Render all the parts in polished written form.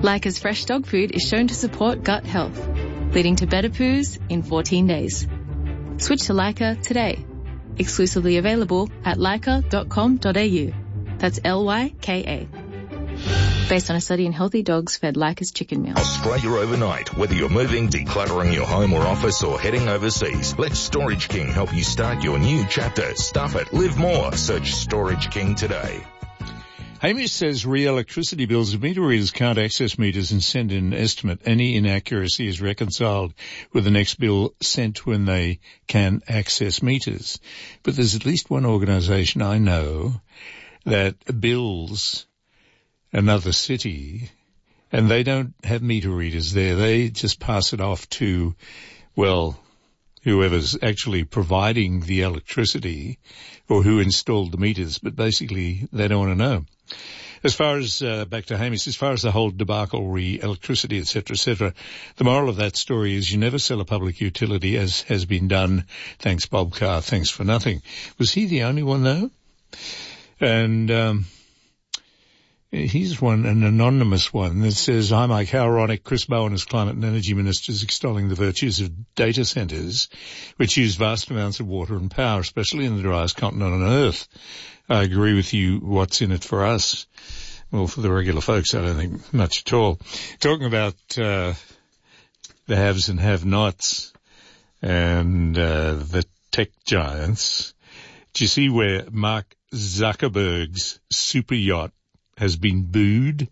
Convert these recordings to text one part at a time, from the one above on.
Leica's fresh dog food is shown to support gut health, leading to better poos in 14 days. Switch to Leica today. Exclusively available at leica.com.au. That's Lyka. Based on a study in healthy dogs fed Leica's chicken meal. Australia overnight. Whether you're moving, decluttering your home or office, or heading overseas, let Storage King help you start your new chapter. Stuff it. Live more. Search Storage King today. Hamish says re-electricity bills of meter readers can't access meters and send in an estimate. Any inaccuracy is reconciled with the next bill sent when they can access meters. But there's at least one organisation I know that bills another city, and they don't have meter readers there. They just pass it off to, well, whoever's actually providing the electricity or who installed the meters, but basically they don't want to know. As far as, back to Hamish, as far as the whole debacle, electricity, etc., the moral of that story is you never sell a public utility, as has been done. Thanks, Bob Carr. Thanks for nothing. Was he the only one, though? And here's one, an anonymous one that says, "Hi Mike, how ironic Chris Bowen as Climate and Energy Minister is extolling the virtues of data centres, which use vast amounts of water and power, especially in the driest continent on Earth. I agree with you, what's in it for us? Well, for the regular folks, I don't think much at all." Talking about the haves and have-nots and the tech giants, do you see where Mark Zuckerberg's super yacht has been booed?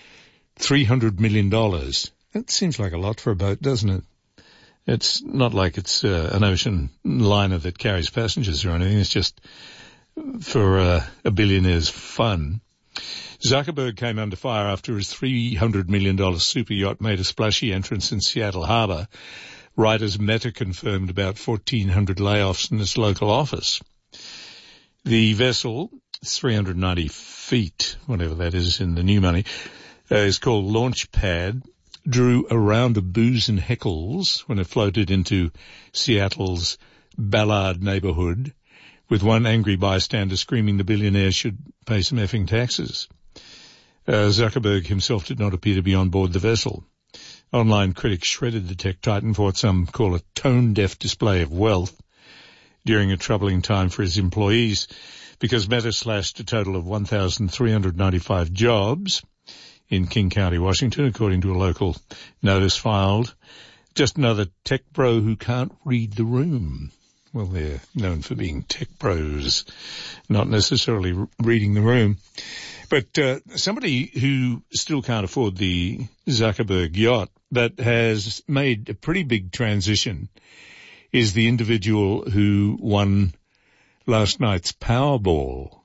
$300 million. That seems like a lot for a boat, doesn't it? It's not like it's an ocean liner that carries passengers or anything. It's just for a billionaire's fun. Zuckerberg came under fire after his $300 million super yacht made a splashy entrance in Seattle Harbor, right as Meta confirmed about 1,400 layoffs in its local office. The vessel, 390 feet, whatever that is in the new money, is called Launchpad, drew a round of boos and heckles when it floated into Seattle's Ballard neighborhood, with one angry bystander screaming the billionaire should pay some effing taxes. Zuckerberg himself did not appear to be on board the vessel. Online critics shredded the tech titan for what some call a tone-deaf display of wealth during a troubling time for his employees, because Meta slashed a total of 1,395 jobs in King County, Washington, according to a local notice filed. Just another tech bro who can't read the room. Well, they're known for being tech bros, not necessarily reading the room. But somebody who still can't afford the Zuckerberg yacht, but has made a pretty big transition, is the individual who won last night's Powerball.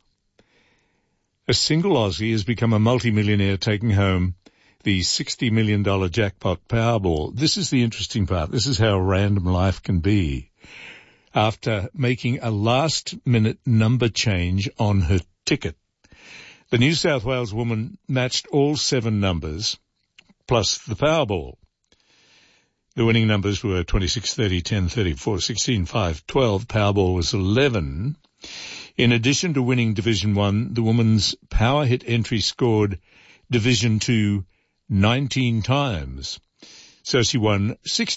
A single Aussie has become a multimillionaire, taking home the $60 million jackpot Powerball. This is the interesting part. This is how random life can be. After making a last-minute number change on her ticket, the New South Wales woman matched all 7 numbers, plus the Powerball. The winning numbers were 26, 30, 10, 34, 16, 5, 12. Powerball was 11. In addition to winning Division 1, the woman's power hit entry scored Division 2 19 times. So she won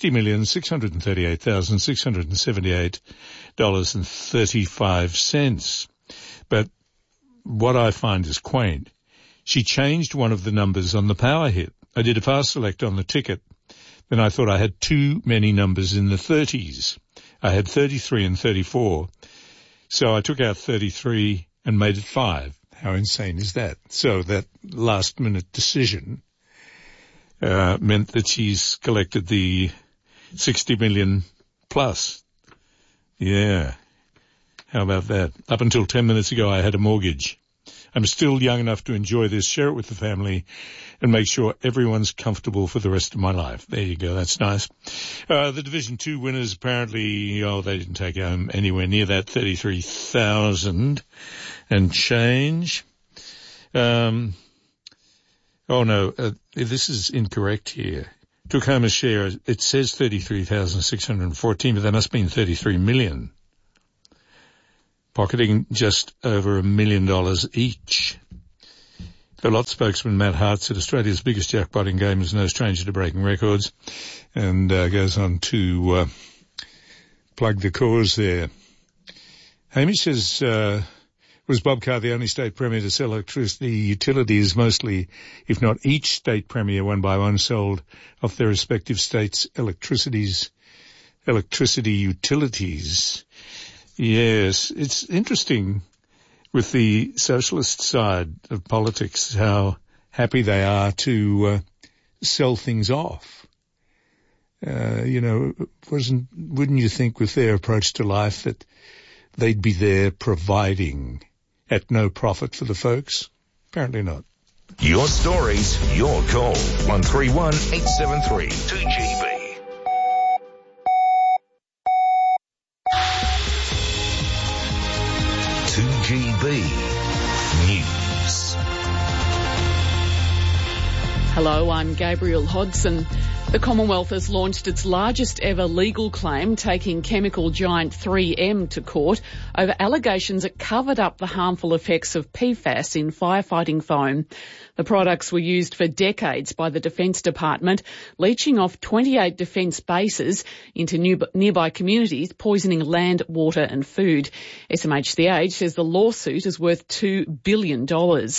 $60,638,678.35. But what I find is quaint, she changed one of the numbers on the power hit. I did a fast select on the ticket, then I thought I had too many numbers in the 30s. I had 33 and 34. So I took out 33 and made it 5. How insane is that? So that last-minute decision meant that she's collected the 60 million plus. Yeah. How about that? Up until 10 minutes ago, I had a mortgage. I'm still young enough to enjoy this, share it with the family, and make sure everyone's comfortable for the rest of my life. There you go. That's nice. The Division 2 winners apparently, they didn't take home anywhere near that, 33,000 and change. This is incorrect here. Took home a share, it says 33,614, but that must mean 33 million. Pocketing just over $1 million each. The lot spokesman Matt Hart said Australia's biggest jackpotting game is no stranger to breaking records, and goes on to plug the cause there. Hamish says, was Bob Carr the only state premier to sell electricity utilities? Mostly, if not each state premier, one by one, sold off their respective states' electricity utilities. Yes, it's interesting with the socialist side of politics, how happy they are to sell things off. Wouldn't you think with their approach to life that they'd be there providing at no profit for the folks? Apparently not. Your stories, your call. 131 873 2GB. News. Hello, I'm Gabrielle Hodson. The Commonwealth has launched its largest ever legal claim, taking chemical giant 3M to court over allegations it covered up the harmful effects of PFAS in firefighting foam. The products were used for decades by the Defence Department, leaching off 28 defence bases into nearby communities, poisoning land, water and food. SMH The Age says the lawsuit is worth $2 billion.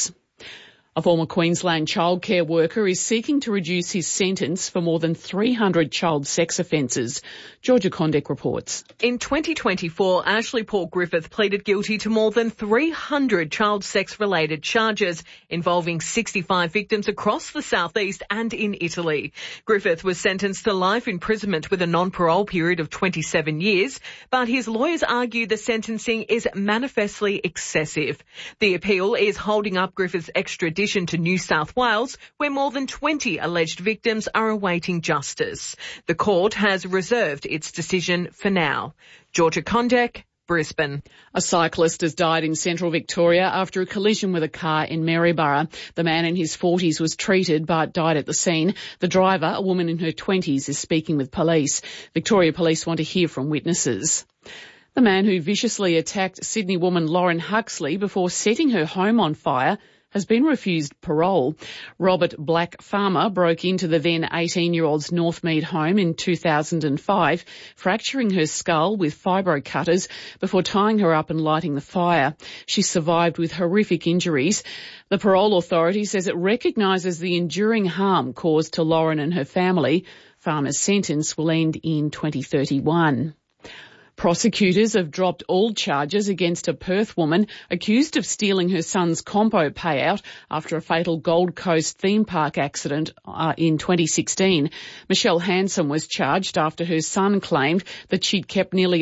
A former Queensland childcare worker is seeking to reduce his sentence for more than 300 child sex offences. Georgia Condek reports. In 2024, Ashley Paul Griffith pleaded guilty to more than 300 child sex-related charges involving 65 victims across the southeast and in Italy. Griffith was sentenced to life imprisonment with a non-parole period of 27 years, but his lawyers argue the sentencing is manifestly excessive. The appeal is holding up Griffith's extradition to New South Wales, where more than 20 alleged victims are awaiting justice. The court has reserved its decision for now. Georgia Condek, Brisbane. A cyclist has died in central Victoria after a collision with a car in Maryborough. The man in his 40s was treated but died at the scene. The driver, a woman in her 20s, is speaking with police. Victoria Police want to hear from witnesses. The man who viciously attacked Sydney woman Lauren Huxley before setting her home on fire has been refused parole. Robert Black Farmer broke into the then 18-year-old's Northmead home in 2005, fracturing her skull with fibro cutters before tying her up and lighting the fire. She survived with horrific injuries. The parole authority says it recognises the enduring harm caused to Lauren and her family. Farmer's sentence will end in 2031. Prosecutors have dropped all charges against a Perth woman accused of stealing her son's Compo payout after a fatal Gold Coast theme park accident in 2016. Michelle Hanson was charged after her son claimed that she'd kept nearly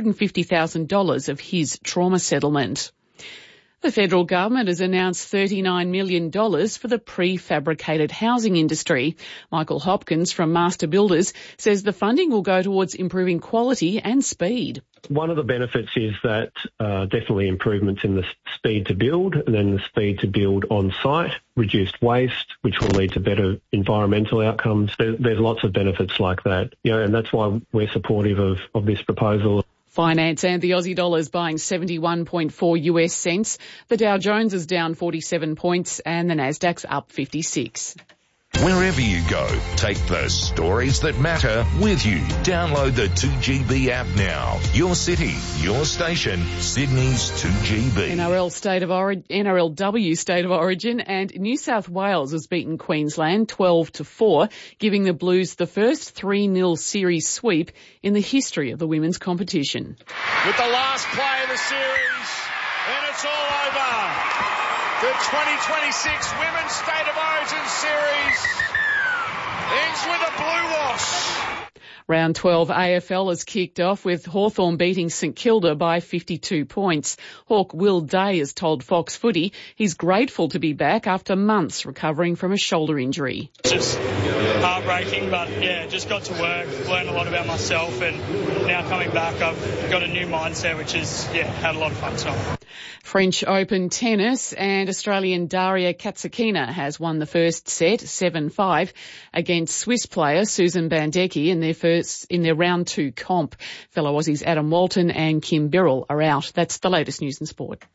$150,000 of his trauma settlement. The federal government has announced $39 million for the prefabricated housing industry. Michael Hopkins from Master Builders says the funding will go towards improving quality and speed. One of the benefits is that definitely improvements in the speed to build and then the speed to build on site, reduced waste, which will lead to better environmental outcomes. There's lots of benefits like that, and that's why we're supportive of this proposal. Finance and the Aussie dollar is buying 71.4 US cents. The Dow Jones is down 47 points and the Nasdaq's up 56. Wherever you go, take the stories that matter with you. Download the 2GB app now. Your city, your station, Sydney's 2GB. NRLW State of Origin, and New South Wales has beaten Queensland 12-4, giving the Blues the first 3-0 series sweep in the history of the women's competition. With the last play of the series, and it's all over. The 2026 Women's State of Origin Series ends with a blue wash. Round 12 AFL has kicked off with Hawthorn beating St Kilda by 52 points. Hawk Will Day has told Fox Footy he's grateful to be back after months recovering from a shoulder injury. It's just heartbreaking, but just got to work, learned a lot about myself, and now coming back I've got a new mindset, which is, had a lot of fun tonight. French Open tennis, and Australian Daria Katsakina has won the first set 7-5 against Swiss player Susan Bandecki in their round 2 comp. Fellow Aussies Adam Walton and Kim Birrell are out. That's the latest news and sport.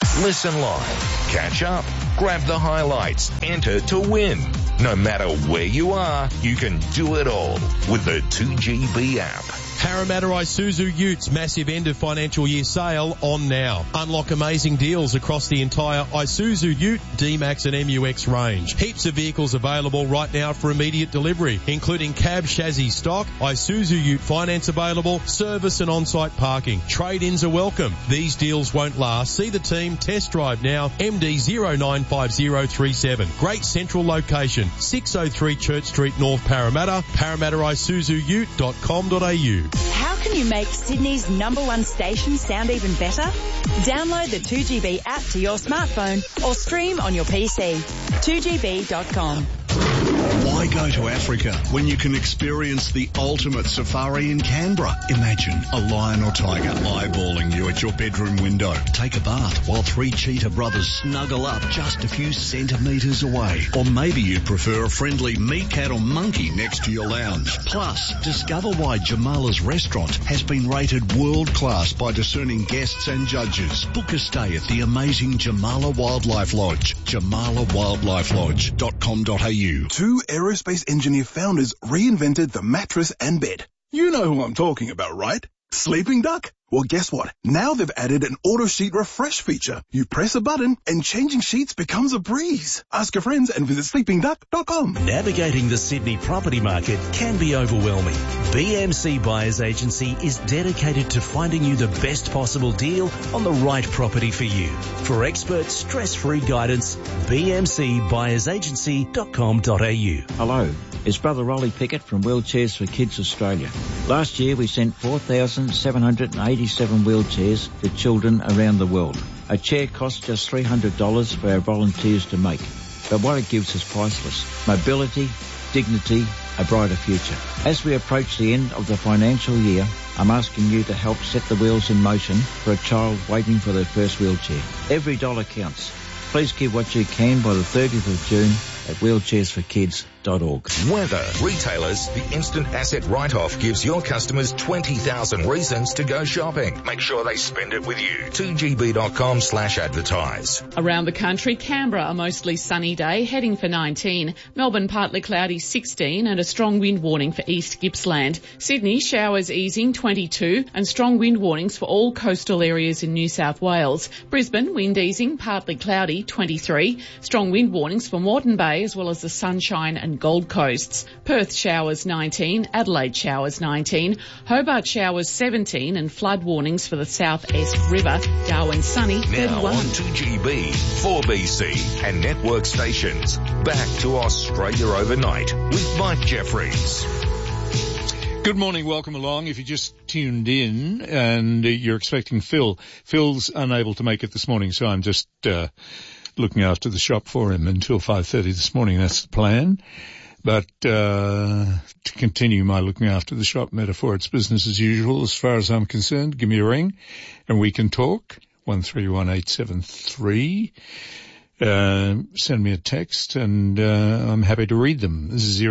Listen live, catch up, grab the highlights, enter to win. No matter where you are, you can do it all with the 2GB app. Parramatta Isuzu Utes massive end of financial year sale on now. Unlock amazing deals across the entire Isuzu Ute, D-Max and MUX range. Heaps of vehicles available right now for immediate delivery, including cab chassis stock, Isuzu Ute finance available, service and on-site parking. Trade-ins are welcome. These deals won't last. See the team, test drive now, MD095037. Great central location, 603 Church Street, North Parramatta, parramattaisuzuute.com.au. How can you make Sydney's #1 station sound even better? Download the 2GB app to your smartphone or stream on your PC. 2GB.com. Why go to Africa when you can experience the ultimate safari in Canberra? Imagine a lion or tiger eyeballing you at your bedroom window. Take a bath while 3 cheetah brothers snuggle up just a few centimetres away. Or maybe you prefer a friendly meat cat or monkey next to your lounge. Plus, discover why Jamala's restaurant has been rated world class by discerning guests and judges. Book a stay at the amazing Jamala Wildlife Lodge. JamalaWildlifelodge.com.au. 2 aerospace engineer founders reinvented the mattress and bed. You know who I'm talking about, right? Sleeping Duck. Well, guess what? Now they've added an auto sheet refresh feature. You press a button and changing sheets becomes a breeze. Ask your friends and visit sleepingduck.com. Navigating the Sydney property market can be overwhelming. BMC Buyers Agency is dedicated to finding you the best possible deal on the right property for you. For expert stress-free guidance, bmcbuyersagency.com.au. Hello, it's Brother Rolly Pickett from Wheelchairs for Kids Australia. Last year we sent 4,787 wheelchairs to children around the world. A chair costs just $300 for our volunteers to make, but what it gives is priceless. Mobility, dignity, a brighter future. As we approach the end of the financial year, I'm asking you to help set the wheels in motion for a child waiting for their first wheelchair. Every dollar counts. Please give what you can by the 30th of June at wheelchairsforkids.org. Weather. Retailers, the instant asset write-off gives your customers 20,000 reasons to go shopping. Make sure they spend it with you. 2gb.com/advertise. Around the country, Canberra a mostly sunny day, heading for 19. Melbourne partly cloudy 16 and a strong wind warning for East Gippsland. Sydney showers easing 22 and strong wind warnings for all coastal areas in New South Wales. Brisbane wind easing partly cloudy 23. Strong wind warnings for Moreton Bay as well as the Sunshine and Gold Coasts. Perth showers 19, Adelaide showers 19, Hobart showers 17 and flood warnings for the South Esk River. Darwin sunny 31. Now on 2GB, 4BC and network stations. Back to Australia Overnight with Mike Jeffries. Good morning, welcome along. If you just tuned in and you're expecting Phil, Phil's unable to make it this morning, so I'm just looking after the shop for him until 5:30 this morning. That's the plan. But to continue my looking after the shop metaphor, it's business as usual. As far as I'm concerned, give me a ring and we can talk. 131873. Send me a text and I'm happy to read them. This is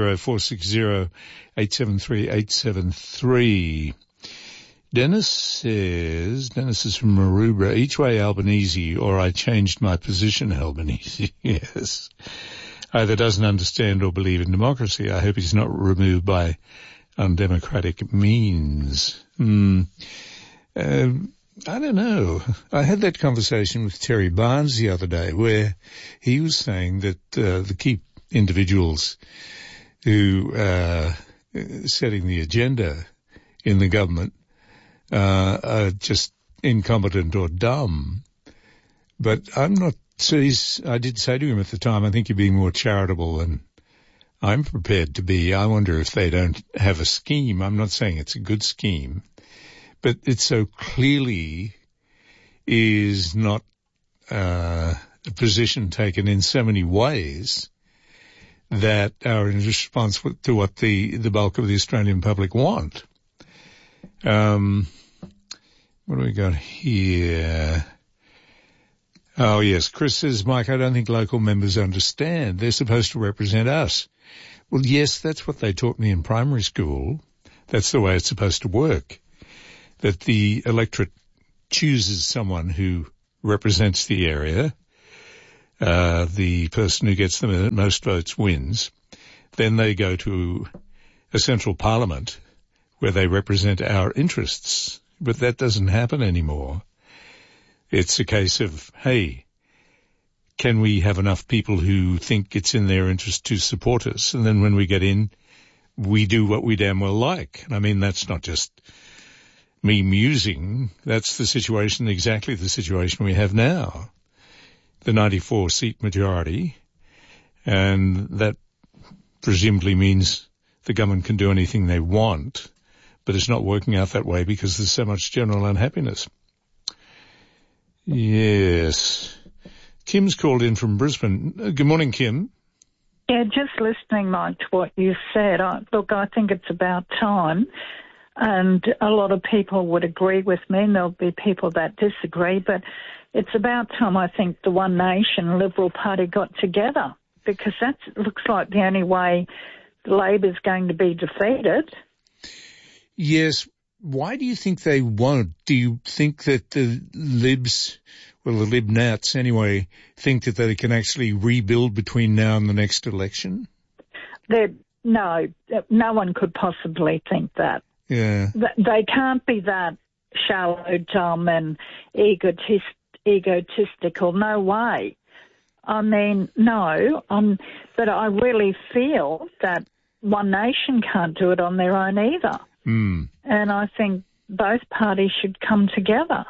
0460-873-873. Dennis is from Maroubra, each way Albanese, or I changed my position Albanese. Yes. Either doesn't understand or believe in democracy. I hope he's not removed by undemocratic means. I don't know. I had that conversation with Terry Barnes the other day where he was saying that the key individuals who are setting the agenda in the government are just incompetent or dumb. But I'm not, I did say to him at the time, I think you're being more charitable than I'm prepared to be. I wonder if they don't have a scheme. I'm not saying it's a good scheme, but it so clearly is not a position taken in so many ways that are in response to what the bulk of the Australian public want. What do we got here? Oh, yes. Chris says, Mike, I don't think local members understand. They're supposed to represent us. Well, yes, that's what they taught me in primary school. That's the way it's supposed to work. That the electorate chooses someone who represents the area. The person who gets the most votes wins. Then they go to a central parliament where they represent our interests. But that doesn't happen anymore. It's a case of, hey, can we have enough people who think it's in their interest to support us? And then when we get in, we do what we damn well like. I mean, that's not just me musing. That's the situation, exactly the situation we have now. The 94-seat majority, and that presumably means the government can do anything they want, but it's not working out that way because there's so much general unhappiness. Yes. Kim's called in from Brisbane. Good morning, Kim. Yeah, just listening, Mike, to what you said. I think it's about time, and a lot of people would agree with me, and there'll be people that disagree, but it's about time, I think, the One Nation Liberal Party got together, because that looks like the only way Labor's going to be defeated. Yes. Why do you think they won't? Do you think that the Libs, well, the Lib Nats anyway, think that they can actually rebuild between now and the next election? No one could possibly think that. Yeah. They can't be that shallow, dumb and egotistical. No way. I mean, no. But I really feel that One Nation can't do it on their own either. Mm. And I think both parties should come together.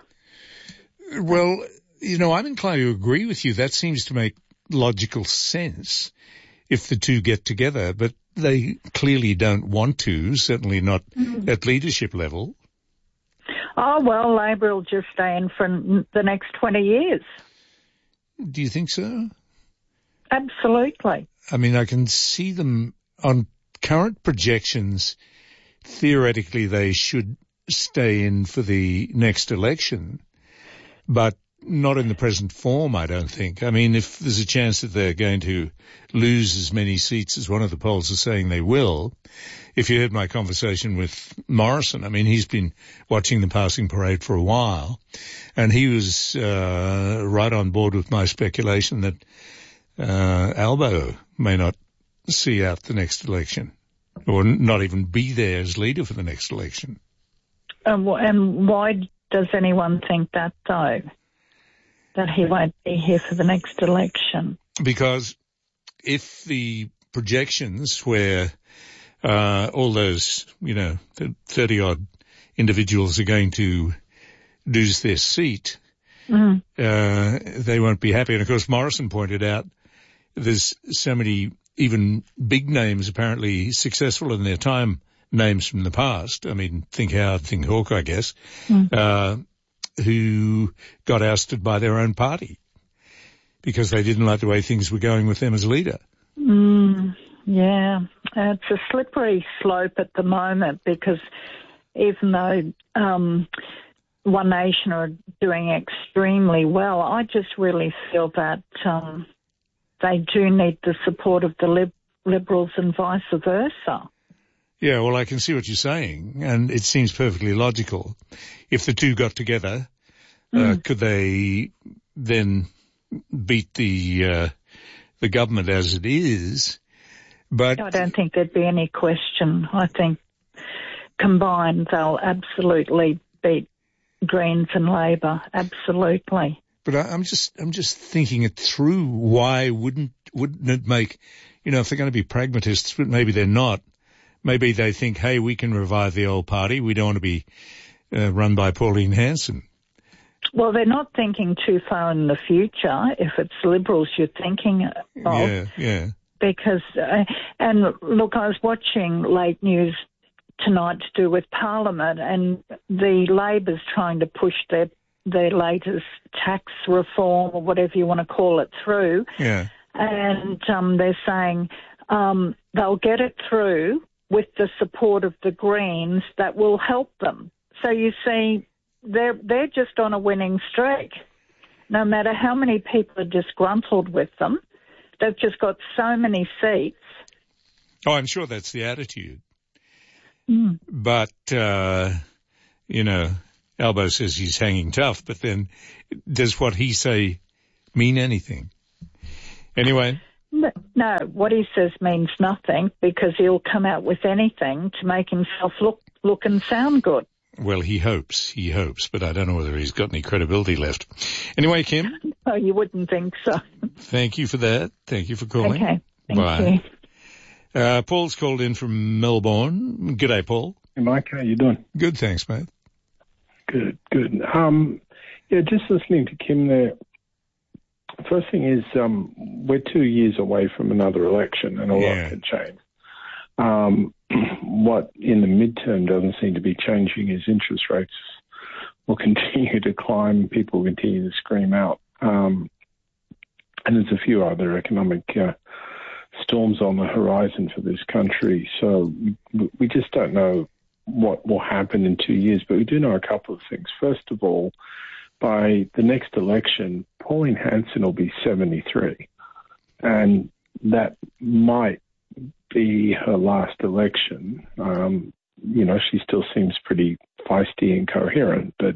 Well, I'm inclined to agree with you. That seems to make logical sense if the two get together, but they clearly don't want to, certainly not at leadership level. Oh, well, Labor will just stay in for the next 20 years. Do you think so? Absolutely. I mean, I can see them on current projections. Theoretically, they should stay in for the next election, but not in the present form, I don't think. I mean, if there's a chance that they're going to lose as many seats as one of the polls are saying they will, if you heard my conversation with Morrison, I mean, he's been watching the passing parade for a while, and he was right on board with my speculation that Albo may not see out the next election, or not even be there as leader for the next election. And why does anyone think that, though? That he won't be here for the next election? Because if the projections where all those, the 30-odd individuals are going to lose their seat, they won't be happy. And, of course, Morrison pointed out there's so many even big names apparently successful in their time, names from the past. I mean, think Howard, think Hawke, I guess, who got ousted by their own party because they didn't like the way things were going with them as leader. Yeah, it's a slippery slope at the moment because even though One Nation are doing extremely well, I just really feel that they do need the support of the Liberals and vice versa. Yeah, well, I can see what you're saying, and it seems perfectly logical. If the two got together, could they then beat the government as it is? But I don't think there'd be any question. I think combined they'll absolutely beat Greens and Labor, absolutely. But I'm just thinking it through. Why wouldn't it make, if they're going to be pragmatists, but maybe they're not. Maybe they think, hey, we can revive the old party. We don't want to be run by Pauline Hanson. Well, they're not thinking too far in the future. If it's Liberals you're thinking of. Yeah. Because, and look, I was watching late news tonight to do with Parliament, and the Labor's trying to push their latest tax reform or whatever you want to call it through. Yeah. And they're saying they'll get it through with the support of the Greens that will help them. So you see, they're just on a winning streak. No matter how many people are disgruntled with them, they've just got so many seats. Oh, I'm sure that's the attitude. But, Albo says he's hanging tough, but then does what he say mean anything? Anyway. No, what he says means nothing because he'll come out with anything to make himself look and sound good. Well, he hopes, but I don't know whether he's got any credibility left. Anyway, Kim. Oh, you wouldn't think so. Thank you for that. Thank you for calling. Okay. Bye. Paul's called in from Melbourne. G'day, Paul. Hey, Mike. How you doing? Good, thanks, mate. Good. Just listening to Kim there. First thing is, we're 2 years away from another election and a lot can change. What in the midterm doesn't seem to be changing is interest rates will continue to climb. People will continue to scream out. And there's a few other economic storms on the horizon for this country. So we just don't know what will happen in 2 years, but we do know a couple of things. First of all, by the next election, Pauline Hanson will be 73, and that might be her last election. She still seems pretty feisty and coherent, but,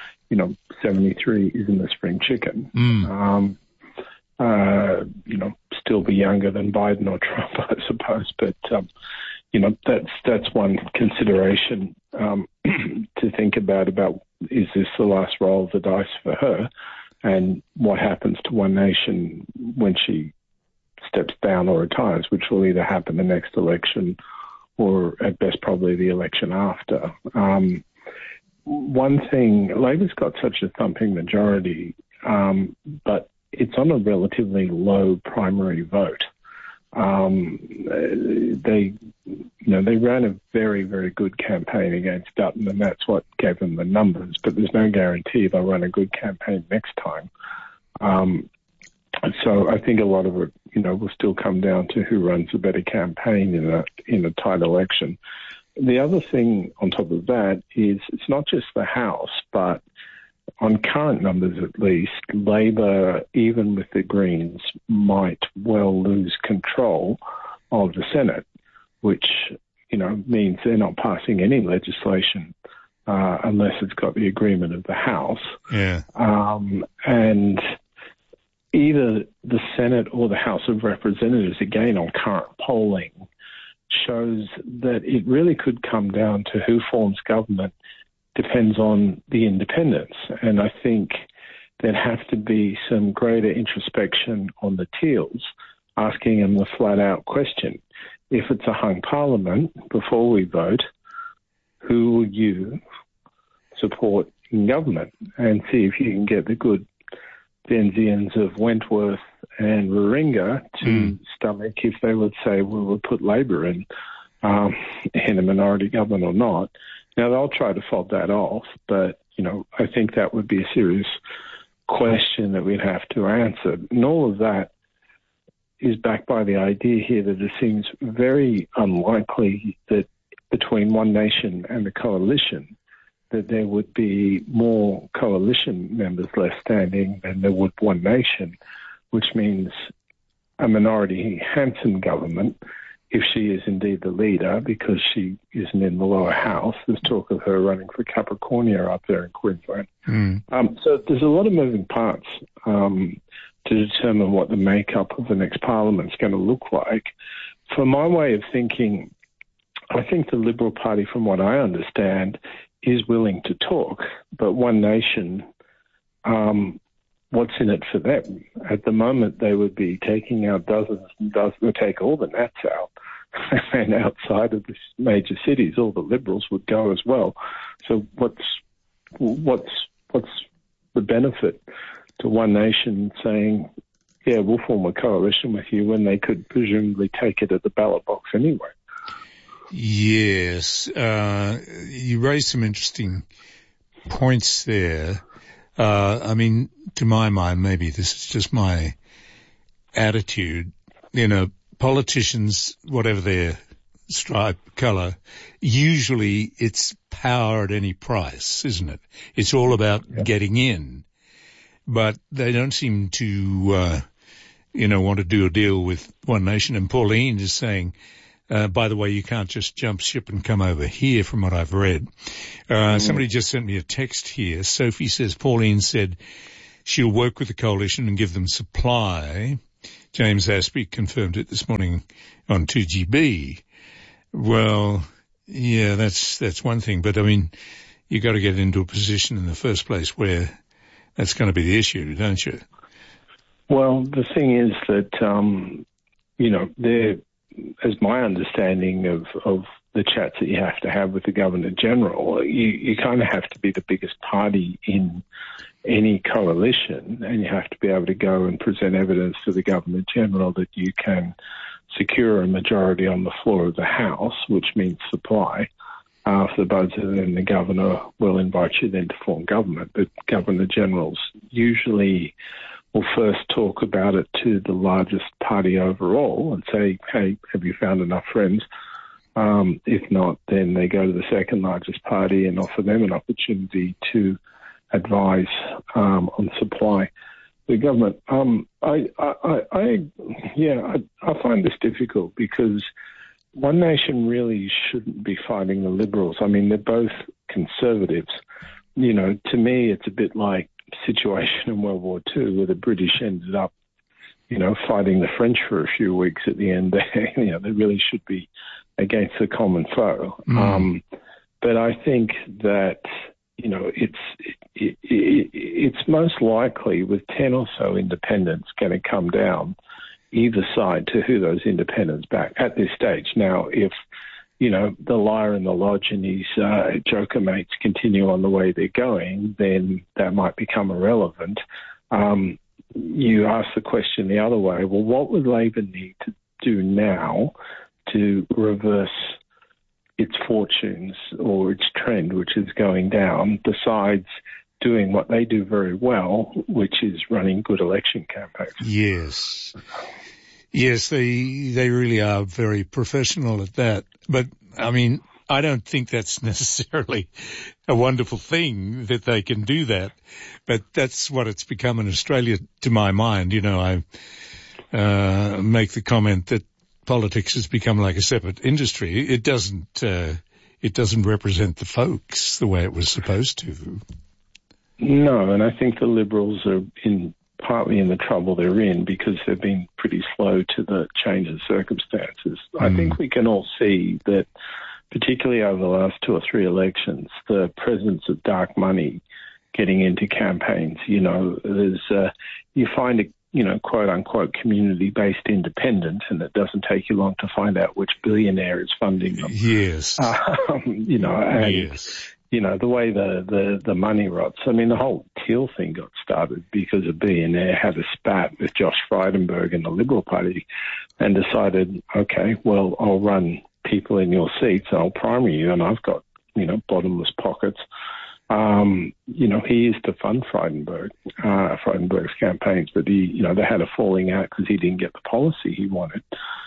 73 isn't a spring chicken. Still be younger than Biden or Trump, I suppose, but, that's one consideration to think about is this the last roll of the dice for her, and what happens to One Nation when she steps down or retires, which will either happen the next election or at best probably the election after. One thing, Labor's got such a thumping majority, but it's on a relatively low primary vote. They ran a very, very good campaign against Dutton, and that's what gave them the numbers, but there's no guarantee they'll run a good campaign next time. So I think a lot of it, will still come down to who runs a better campaign in a tight election. The other thing on top of that is it's not just the House, but on current numbers at least, Labor, even with the Greens, might well lose control of the Senate, which, means they're not passing any legislation unless it's got the agreement of the House. Yeah. And either the Senate or the House of Representatives, again on current polling, shows that it really could come down to who forms government depends on the independents. And I think there'd have to be some greater introspection on the Teals, asking them the flat-out question. If it's a hung parliament, before we vote, who will you support in government? And see if you can get the good Denzians of Wentworth and Warringah to stomach if they would say, well, we'll put Labor in a minority government or not. Now, they'll try to fold that off, but, I think that would be a serious question that we'd have to answer. And all of that is backed by the idea here that it seems very unlikely that between One Nation and the coalition that there would be more coalition members left standing than there would One Nation, which means a minority Hanson government, if she is indeed the leader, because she isn't in the lower house. There's talk of her running for Capricornia up there in Queensland. So there's a lot of moving parts to determine what the makeup of the next parliament is going to look like. For my way of thinking, I think the Liberal Party, from what I understand, is willing to talk, but One Nation, what's in it for them? At the moment, they would be taking out dozens and dozens, they take all the Nats out, and outside of the major cities, all the Liberals would go as well. So what's the benefit to One Nation saying, yeah, we'll form a coalition with you, when they could presumably take it at the ballot box anyway? Yes. You raised some interesting points there. To my mind, maybe this is just my attitude. Politicians, whatever their stripe, colour, usually it's power at any price, isn't it? It's all about getting in. But they don't seem to, want to do a deal with One Nation. And Pauline is saying, By the way, you can't just jump ship and come over here from what I've read. Somebody just sent me a text here. Sophie says, Pauline said she'll work with the coalition and give them supply. James Aspie confirmed it this morning on 2GB. Well, yeah, that's one thing. But, I mean, you got to get into a position in the first place where that's going to be the issue, don't you? Well, the thing is that, as my understanding of the chats that you have to have with the Governor-General, you kind of have to be the biggest party in any coalition, and you have to be able to go and present evidence to the Governor-General that you can secure a majority on the floor of the House, which means supply for the budget, and then the Governor will invite you then to form government. But Governor-Generals usually will first talk about it to the largest party overall and say, hey, have you found enough friends? If not, then they go to the second largest party and offer them an opportunity to advise on supply. The government, I find this difficult because One Nation really shouldn't be fighting the Liberals. I mean, they're both conservatives. You know, to me, it's a bit like the situation in World War II where the British ended up, fighting the French for a few weeks at the end there. They really should be against the common foe. But I think that, it's most likely with 10 or so independents going to come down either side to who those independents back at this stage. Now, if, the Liar and the Lodge and his joker mates continue on the way they're going, then that might become irrelevant. You ask the question the other way, well, what would Labor need to do now to reverse its fortunes or its trend, which is going down, besides doing what they do very well, which is running good election campaigns? Yes, they really are very professional at that. But, I mean, I don't think that's necessarily a wonderful thing that they can do that. But that's what it's become in Australia, to my mind. I make the comment that politics has become like a separate industry. It doesn't represent the folks the way it was supposed to. No, and I think the Liberals are partly in the trouble they're in because they've been pretty slow to the change of circumstances. I think we can all see that, particularly over the last 2 or 3 elections, the presence of dark money getting into campaigns. You find a quote-unquote community-based independent, and it doesn't take you long to find out which billionaire is funding them. Yes. The way the money rots. I mean, the whole Teal thing got started because a billionaire had a spat with Josh Frydenberg in the Liberal Party and decided, okay, well, I'll run people in your seats, I'll primary you, and I've got, bottomless pockets. He used to fund Frydenberg's campaigns, but they had a falling out because he didn't get the policy he wanted.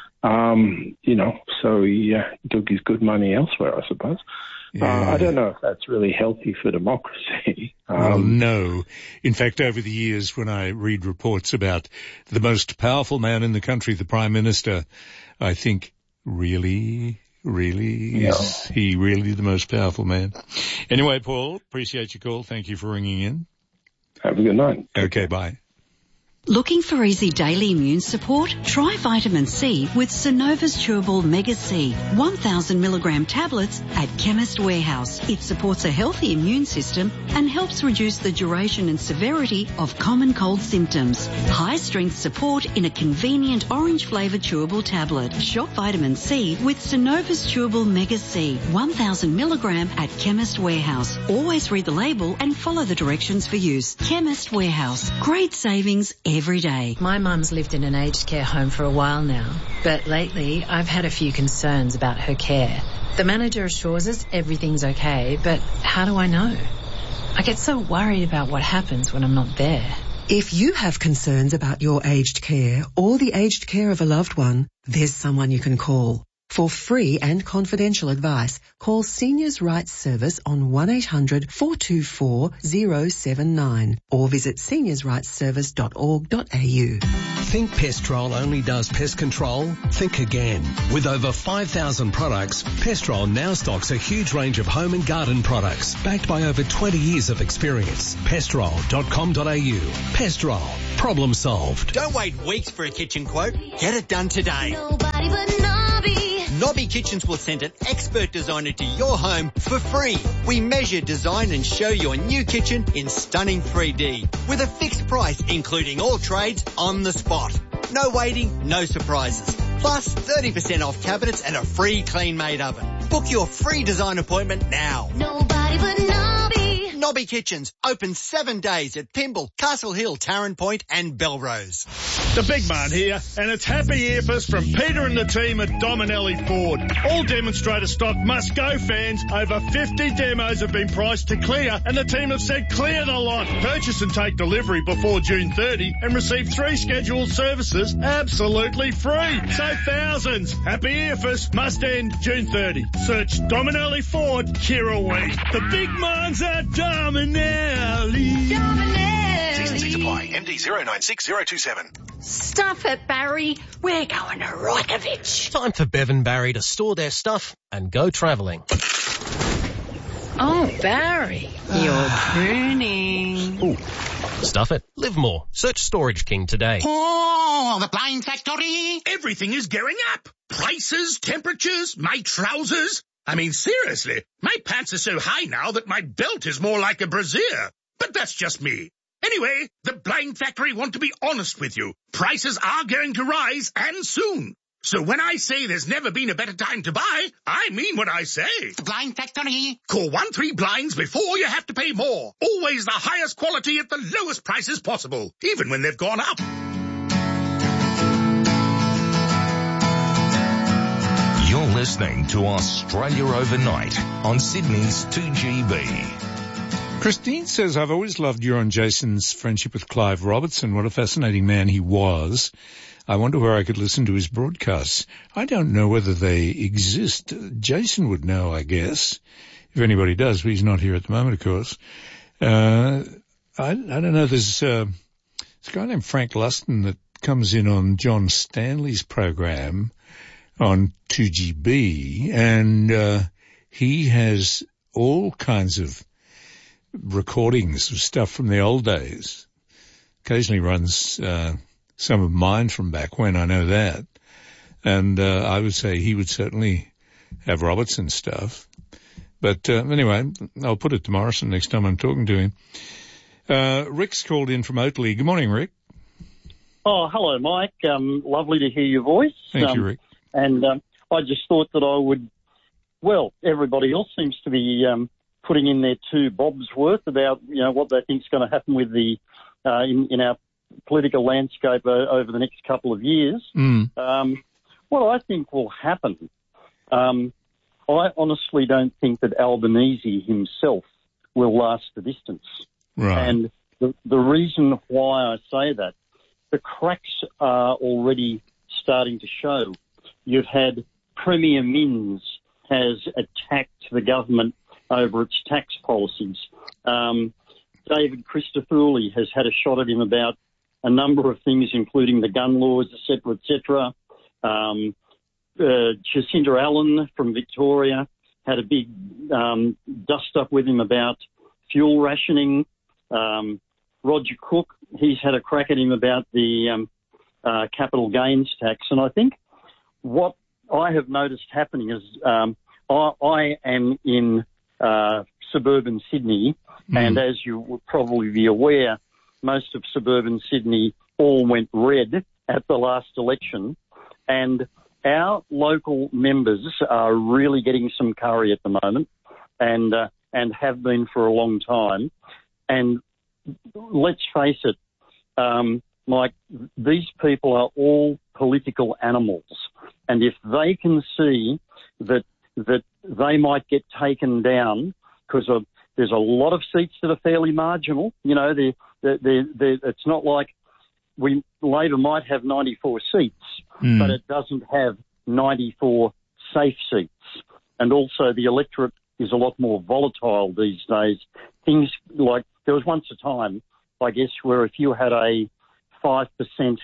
So he took his good money elsewhere, I suppose. I don't know if that's really healthy for democracy. Well, no. In fact, over the years, when I read reports about the most powerful man in the country, the Prime Minister, I think, really, is he really the most powerful man? Anyway, Paul, appreciate your call. Thank you for ringing in. Have a good night. Okay, bye. Looking for easy daily immune support? Try vitamin C with Synova's Chewable Mega C, 1,000 milligram tablets at Chemist Warehouse. It supports a healthy immune system and helps reduce the duration and severity of common cold symptoms. High strength support in a convenient orange flavoured chewable tablet. Shop vitamin C with Synova's Chewable Mega C, 1,000 milligram at Chemist Warehouse. Always read the label and follow the directions for use. Chemist Warehouse. Great savings every day. My mum's lived in an aged care home for a while now, but lately I've had a few concerns about her care. The manager assures us everything's okay, but how do I know? I get so worried about what happens when I'm not there. If you have concerns about your aged care or the aged care of a loved one, there's someone you can call. For free and confidential advice, call Seniors Rights Service on 1-800-424-079 or visit seniorsrightsservice.org.au. Think Pestrol only does pest control? Think again. With over 5,000 products, Pestrol now stocks a huge range of home and garden products backed by over 20 years of experience. Pestrol.com.au. Pestrol. Problem solved. Don't wait weeks for a kitchen quote. Get it done today. Nobody but Nobby. Nobby Kitchens will send an expert designer to your home for free. We measure, design and show you a new kitchen in stunning 3D with a fixed price, including all trades on the spot. No waiting, no surprises. Plus 30% off cabinets and a free clean-made oven. Book your free design appointment now. Nobody but Nobby. Nobby Kitchens, open 7 days at Pymble, Castle Hill, Tarrant Point and Belrose. The big man here, and it's happy earfus from Peter and the team at Dominelli Ford. All demonstrator stock must go, fans. Over 50 demos have been priced to clear, and the team have said clear the lot. Purchase and take delivery before June 30 and receive 3 scheduled services absolutely free. So thousands. Happy earfus must end June 30. Search Dominelli Ford, Kirrawee. The big man's at Dominelli. T&Cs apply. MD 096027. Stuff it, Barry. We're going to Reykjavik. Time for Bev and Barry to store their stuff and go travelling. Oh, Barry, you're pruning. Ooh. Stuff it. Live more. Search Storage King today. Oh, the Blind Factory. Everything is going up. Prices, temperatures, my trousers. I mean, seriously, my pants are so high now that my belt is more like a brassiere. But that's just me. Anyway, the Blind Factory want to be honest with you. Prices are going to rise, and soon. So when I say there's never been a better time to buy, I mean what I say. The Blind Factory. Call 13 Blinds before you have to pay more. Always the highest quality at the lowest prices possible, even when they've gone up. You're listening to Australia Overnight on Sydney's 2GB. Christine says, I've always loved your and Jason's friendship with Clive Robertson. What a fascinating man he was. I wonder where I could listen to his broadcasts. I don't know whether they exist. Jason would know, I guess, if anybody does, but he's not here at the moment, of course. I don't know. There's a guy named Frank Luston that comes in on John Stanley's program on 2GB, and he has all kinds of recordings of stuff from the old days. Occasionally runs some of mine from back when, I know that. And I would say he would certainly have Robertson stuff. But anyway, I'll put it to Morrison next time I'm talking to him. Rick's called in from Oatley. Good morning, Rick. Oh, hello, Mike. Lovely to hear your voice. Thank you, Rick. And I just thought that I would, well, everybody else seems to be putting in their 2 bobs worth about, what they think's going to happen with the in our political landscape over the next couple of years. What I think will happen, I honestly don't think that Albanese himself will last the distance. Right. And the reason why I say that, the cracks are already starting to show. You've had Premier Minns has attacked the government over its tax policies. David Christodoulou has had a shot at him about a number of things, including the gun laws, et cetera. Jacinda Allen from Victoria had a big dust-up with him about fuel rationing. Roger Cook, he's had a crack at him about the capital gains tax. And I think what I have noticed happening is I am in suburban Sydney, and as you would probably be aware, most of suburban Sydney all went red at the last election, and our local members are really getting some curry at the moment, and have been for a long time. And let's face it, Mike, these people are all political animals, and if they can see that they might get taken down because there's a lot of seats that are fairly marginal. It's not like Labor might have 94 seats, but it doesn't have 94 safe seats. And also the electorate is a lot more volatile these days. Things like, there was once a time, I guess, where if you had a 5%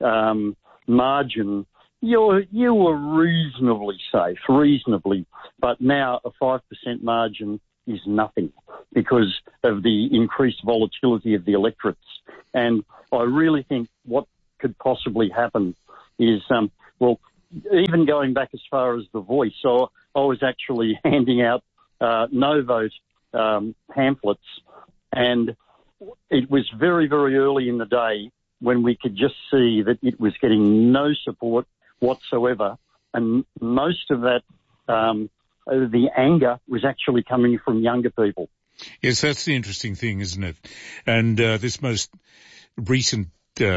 margin, you were reasonably safe, but now a 5% margin is nothing because of the increased volatility of the electorates. And I really think what could possibly happen is, even going back as far as The Voice, so I was actually handing out no vote pamphlets, and it was very, very early in the day when we could just see that it was getting no support whatsoever, and most of that, the anger was actually coming from younger people. Yes, that's the interesting thing, isn't it? And this most recent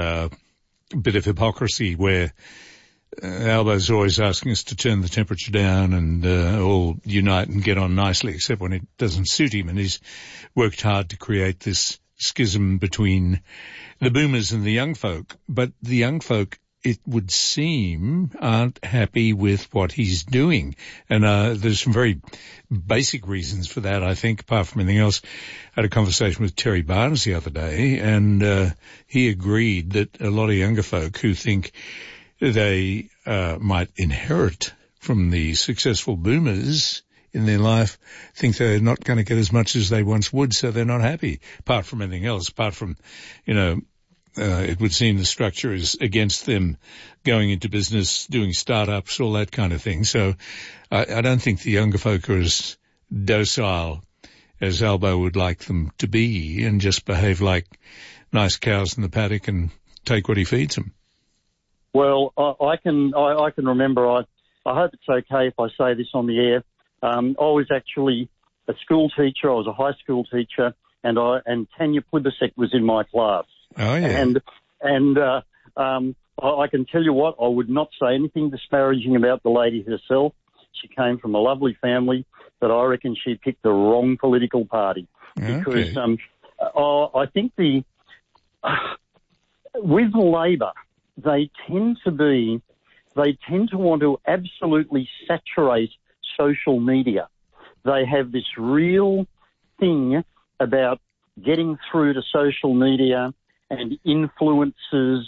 bit of hypocrisy where Albo's always asking us to turn the temperature down and all unite and get on nicely, except when it doesn't suit him, and he's worked hard to create this schism between the boomers and the young folk. But the young folk, it would seem, aren't happy with what he's doing. And there's some very basic reasons for that, I think, apart from anything else. I had a conversation with Terry Barnes the other day, and he agreed that a lot of younger folk who think they might inherit from the successful boomers in their life think they're not going to get as much as they once would, so they're not happy, apart from anything else, apart from, it would seem the structure is against them going into business, doing startups, all that kind of thing. So I don't think the younger folk are as docile as Albo would like them to be and just behave like nice cows in the paddock and take what he feeds them. Well, I can remember, I hope it's okay if I say this on the air. I was actually a school teacher. I was a high school teacher, and Tanya Plibersek was in my class. Oh, yeah. And I can tell you what, I would not say anything disparaging about the lady herself. She came from a lovely family, but I reckon she picked the wrong political party. Okay. Because I think with Labor, they tend to want to absolutely saturate social media. They have this real thing about getting through to social media and influencers,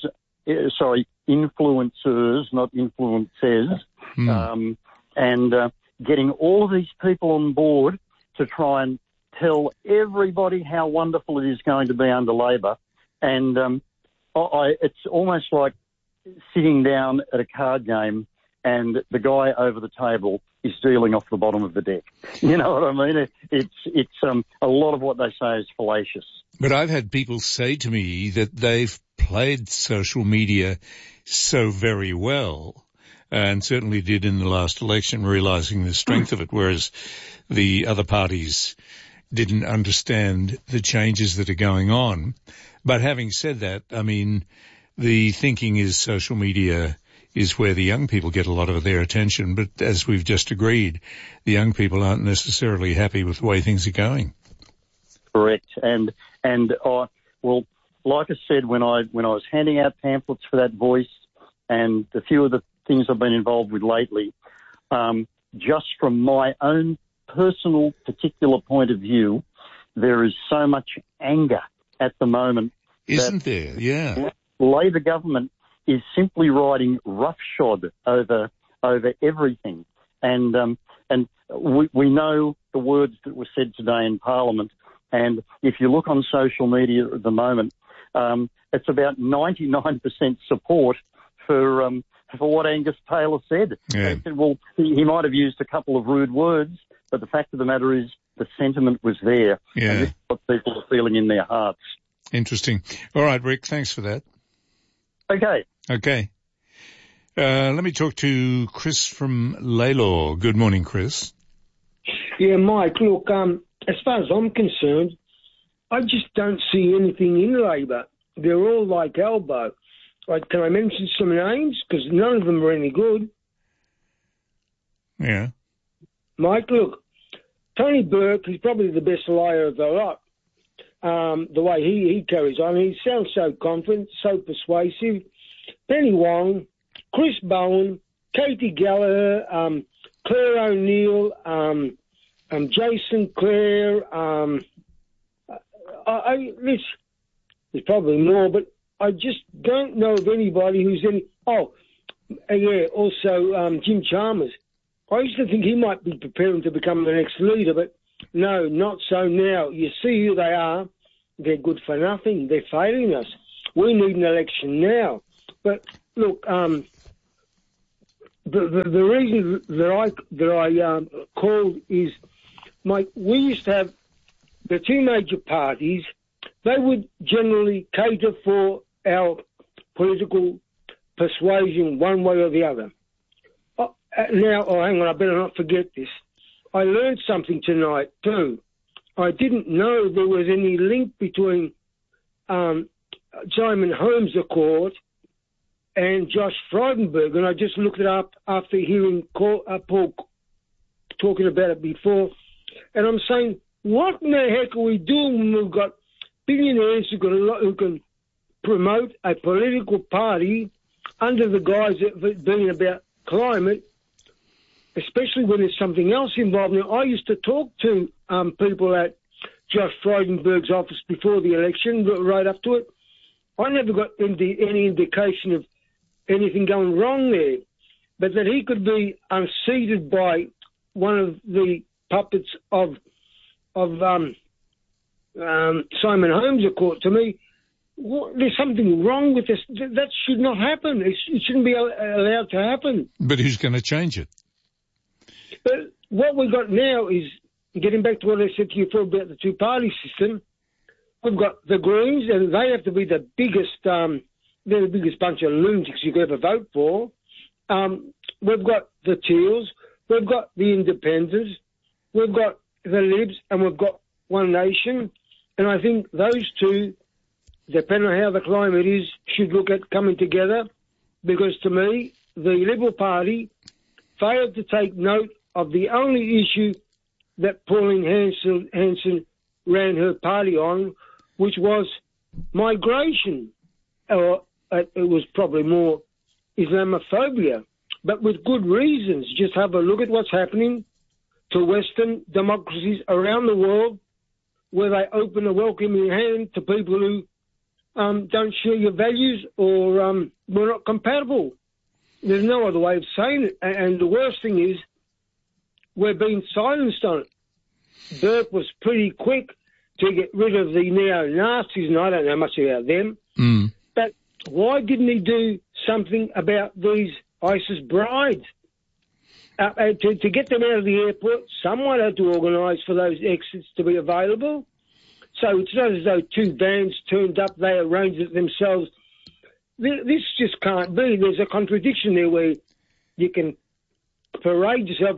not influencers, and getting all of these people on board to try and tell everybody how wonderful it is going to be under Labor. And it's almost like sitting down at a card game and the guy over the table is dealing off the bottom of the deck. You know what I mean? It's a lot of what they say is fallacious. But I've had people say to me that they've played social media so very well, and certainly did in the last election, realizing the strength of it, whereas the other parties didn't understand the changes that are going on. But having said that, I mean, the thinking is social media is where the young people get a lot of their attention. But as we've just agreed, the young people aren't necessarily happy with the way things are going. Correct. And like I said, when I was handing out pamphlets for that Voice and a few of the things I've been involved with lately, just from my own personal particular point of view, there is so much anger at the moment. Isn't there? Yeah. Labor government is simply riding roughshod over everything. And we know the words that were said today in Parliament. And if you look on social media at the moment, it's about 99% support for what Angus Taylor said. Yeah. Well, he might have used a couple of rude words, but the fact of the matter is the sentiment was there. Yeah. And this is what people are feeling in their hearts. Interesting. All right, Rick, thanks for that. Okay. Let me talk to Chris from Lalor. Good morning, Chris. Yeah, Mike, look, as far as I'm concerned, I just don't see anything in Labor. They're all like Albo. Like, can I mention some names? Because none of them are any good. Yeah. Mike, look, Tony Burke is probably the best liar of the lot. The way he carries on, he sounds so confident, so persuasive. Penny Wong, Chris Bowen, Katie Gallagher, Claire O'Neill, Jason Clare. There's probably more, but I just don't know of anybody who's any. Oh, yeah. Also, Jim Chalmers. I used to think he might be preparing to become the next leader, but no, not so now. You see who they are. They're good for nothing. They're failing us. We need an election now. But look, the reason that I called is, Mike, we used to have the two major parties. They would generally cater for our political persuasion one way or the other. Now, hang on, I better not forget this. I learned something tonight too. I didn't know there was any link between Simon Holmes Accord and Josh Frydenberg, and I just looked it up after hearing Paul talking about it before, and I'm saying, what in the heck are we doing when we've got billionaires who can promote a political party under the guise of it being about climate, especially when there's something else involved? Now, I used to talk to people at Josh Frydenberg's office before the election, right up to it. I never got any indication of anything going wrong there, but that he could be unseated by one of the puppets of Simon Holmes Accord, to me, there's something wrong with this. That should not happen. It shouldn't be allowed to happen. But who's going to change it? But what we've got now is, getting back to what I said to you before about the two-party system, we've got the Greens, and they have to be the biggest, they're the biggest bunch of lunatics you could ever vote for. We've got the Teals, we've got the Independents, we've got the Libs, and we've got One Nation. And I think those two, depending on how the climate is, should look at coming together, because to me, the Liberal Party failed to take note of the only issue that Pauline Hanson ran her party on, which was migration. Or it was probably more Islamophobia, but with good reasons. Just have a look at what's happening to Western democracies around the world, where they open a welcoming hand to people who don't share your values or we're not compatible. There's no other way of saying it. And the worst thing is, we're being silenced on it. Burke was pretty quick to get rid of the neo-Nazis, and I don't know much about them. But why didn't he do something about these ISIS brides? To get them out of the airport, someone had to organise for those exits to be available. So it's not as though two vans turned up, they arranged it themselves. This just can't be. There's a contradiction there where you can parade yourself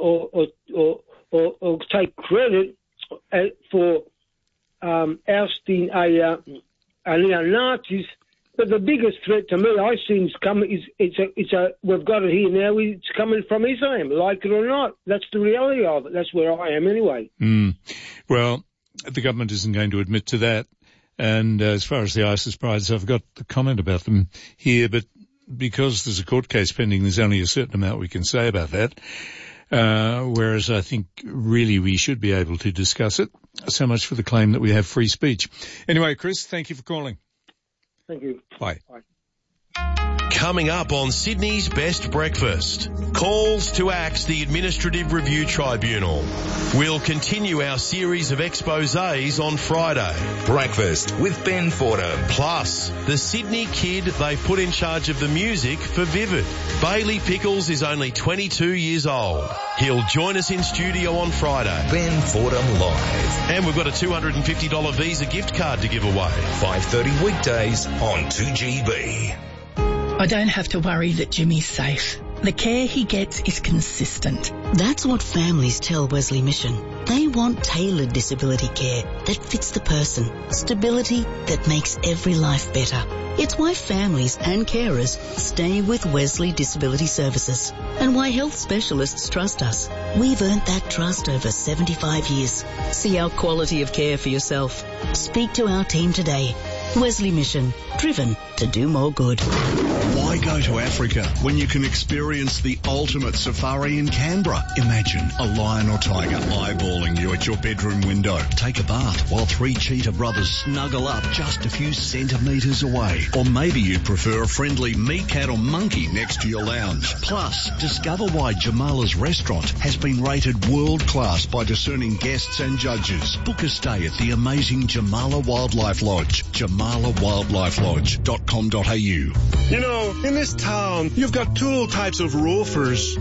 or take credit for ousting a neo-Nazis. But the biggest threat to me I see is coming. We've got it here now. It's coming from Islam, like it or not. That's the reality of it. That's where I am anyway. Well, the government isn't going to admit to that. And as far as the ISIS brides, I've got the comment about them here, but because there's a court case pending, there's only a certain amount we can say about that. Whereas I think really we should be able to discuss it. So much for the claim that we have free speech. Anyway, Chris, thank you for calling. Thank you. Bye. Coming up on Sydney's Best Breakfast, calls to axe the Administrative Review Tribunal. We'll continue our series of exposés on Friday. Breakfast with Ben Fordham. Plus, the Sydney kid they put in charge of the music for Vivid. Bailey Pickles is only 22 years old. He'll join us in studio on Friday. Ben Fordham Live. And we've got a $250 Visa gift card to give away. 5:30 weekdays on 2GB. I don't have to worry that Jimmy's safe. The care he gets is consistent. That's what families tell Wesley Mission. They want tailored disability care that fits the person. Stability that makes every life better. It's why families and carers stay with Wesley Disability Services and why health specialists trust us. We've earned that trust over 75 years. See our quality of care for yourself. Speak to our team today. Wesley Mission, driven to do more good. Why go go to Africa when you can experience the ultimate safari in Canberra? Imagine a lion or tiger eyeballing you at your bedroom window. Take a bath while three cheetah brothers snuggle up just a few centimetres away. Or maybe you'd prefer a friendly meerkat or monkey next to your lounge. Plus, discover why Jamala's restaurant has been rated world class by discerning guests and judges. Book a stay at the amazing Jamala Wildlife Lodge. JamalaWildlifelodge.com.au. You know, in this town, you've got two types of roofers.